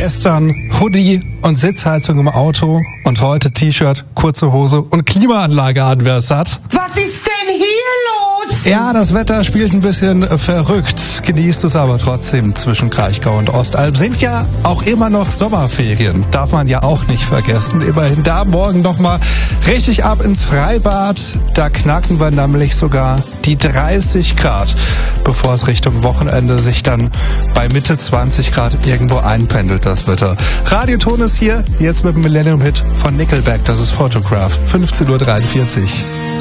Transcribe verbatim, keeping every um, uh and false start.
Gestern Hoodie und Sitzheizung im Auto und heute T-Shirt, kurze Hose und Klimaanlage an, wer es hat. Was ist denn hier los? Ja, das Wetter spielt ein bisschen verrückt, genießt es aber trotzdem. Zwischen Kraichgau und Ostalb sind ja auch immer noch Sommerferien, darf man ja auch nicht vergessen. Immerhin da morgen nochmal richtig ab ins Freibad, da knacken wir nämlich sogar die dreißig Grad, bevor es Richtung Wochenende sich dann bei Mitte zwanzig Grad irgendwo einpendelt, das Wetter. Radioton ist hier, jetzt mit dem Millennium-Hit von Nickelback, das ist Photograph, fünfzehn Uhr dreiundvierzig.